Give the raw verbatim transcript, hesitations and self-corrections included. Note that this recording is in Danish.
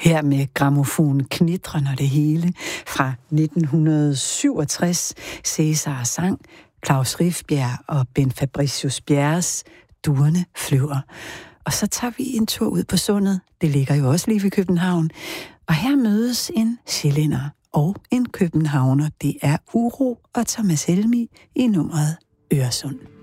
Her med grammofonen knitrer når det hele fra nitten syvogtres. Cæsar sang, Klaus Rifbjerg og Ben Fabricius Bjerres Duerne flyver. Og så tager vi en tur ud på Sundet. Det ligger jo også lige ved København. Og her mødes en sjællænder og en københavner. Det er Uro og Thomas Helmig i nummeret Øresund.